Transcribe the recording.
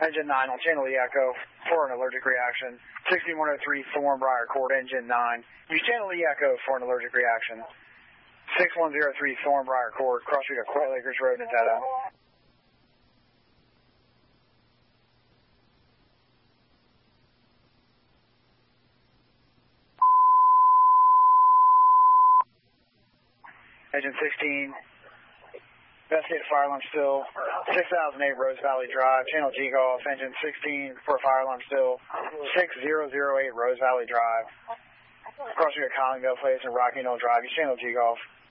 Engine 9 on channel E Echo for an allergic reaction. 6103 Thornbriar Court, Engine 9. Use channel E Echo for an allergic reaction. 6103 Thornbriar Court, cross street of Quail Acres Road, Nintendo. Engine 16. Investigate a fire alarm still. 6008 Rose Valley Drive, channel G Golf, engine 16 for a fire alarm still. 6008 Rose Valley Drive. Cross street of Collingdale Place and Rocky Knoll Drive, use channel G Golf.